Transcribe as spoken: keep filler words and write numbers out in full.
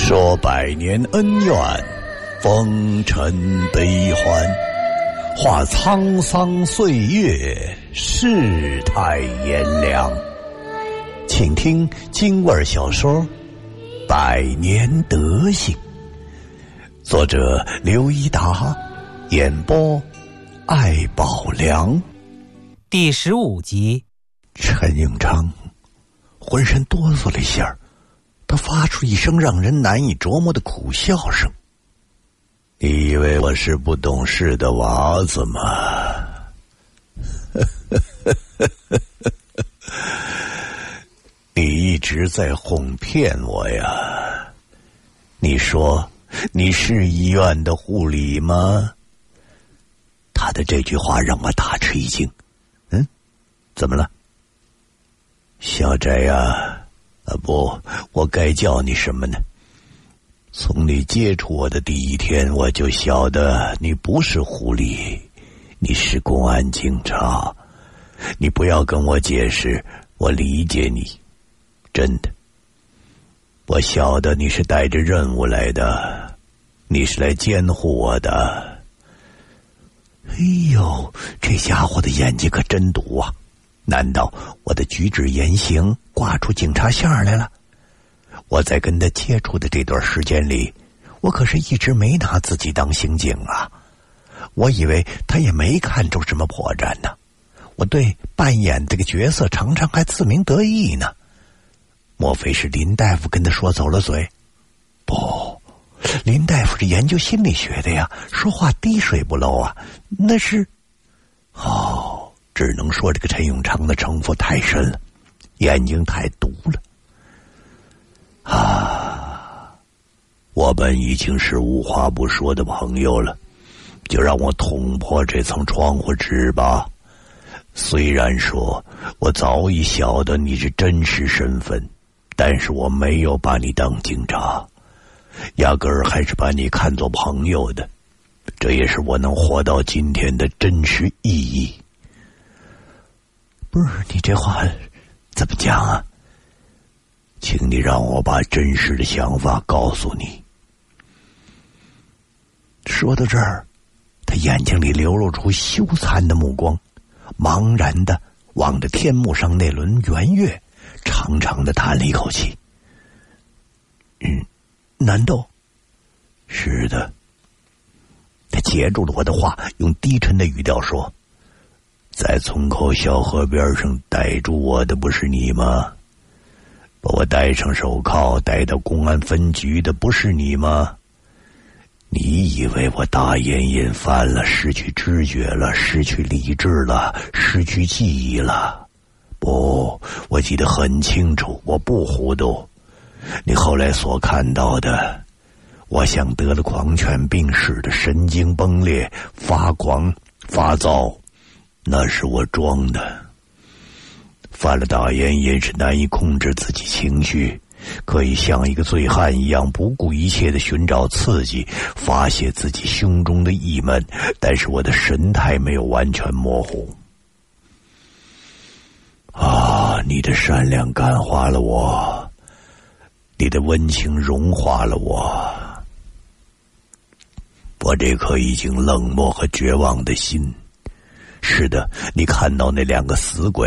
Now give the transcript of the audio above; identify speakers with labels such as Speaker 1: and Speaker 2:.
Speaker 1: 说百年恩怨，风尘悲欢，话沧桑岁月，世态炎凉。请听京味小说《百年德行》，作者刘一达，演播艾宝良。
Speaker 2: 第十五集。
Speaker 1: 陈永昌浑身哆嗦了一下，他发出一声让人难以琢磨的苦笑声。你以为我是不懂事的娃子吗？你一直在哄骗我呀。你说你是医院的护理吗？他的这句话让我大吃一惊。嗯，怎么了？小翟呀，啊不，我该叫你什么呢？从你接触我的第一天，我就晓得你不是狐狸，你是公安警察。你不要跟我解释，我理解你，真的。我晓得你是带着任务来的，你是来监护我的。哎呦，这家伙的眼睛可真毒啊！难道我的举止言行挂出警察线来了？我在跟他接触的这段时间里，我可是一直没拿自己当刑警啊。我以为他也没看出什么破绽呢。我对扮演这个角色常常还自鸣得意呢。莫非是林大夫跟他说走了嘴？不，林大夫是研究心理学的呀，说话滴水不漏啊。那是……哦，只能说这个陈永昌的城府太深了，眼睛太毒了。啊，我们已经是无话不说的朋友了，就让我捅破这层窗户纸吧。虽然说我早已晓得你是真实身份，但是我没有把你当警察，压根儿还是把你看作朋友的，这也是我能活到今天的真实意义。不是，你这话怎么讲啊？请你让我把真实的想法告诉你。说到这儿，他眼睛里流露出羞惭的目光，茫然的望着天幕上那轮圆月，长长的叹了一口气。嗯，难道？是的。他截住了我的话，用低沉的语调说：在村口小河边上逮住我的不是你吗？把我戴上手铐带到公安分局的不是你吗？你以为我大烟瘾犯了，失去知觉了，失去理智了，失去记忆了？不，我记得很清楚，我不糊涂。你后来所看到的，我像得了狂犬病似的神经崩裂，发狂发躁，那是我装的。犯了大烟瘾是难以控制自己情绪，可以像一个醉汉一样不顾一切地寻找刺激，发泄自己胸中的郁闷，但是我的神态没有完全模糊。啊，你的善良感化了我，你的温情融化了我，我这颗已经冷漠和绝望的心。是的，你看到那两个死鬼